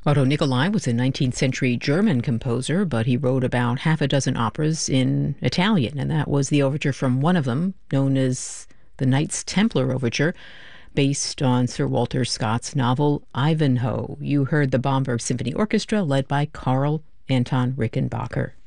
Otto Nicolai was a 19th century German composer, but he wrote about half a dozen operas in Italian, and that was the overture from one of them, known as the Knights Templar Overture, based on Sir Walter Scott's novel Ivanhoe. You heard the Bamberg Symphony Orchestra, led by Karl Anton Rickenbacker.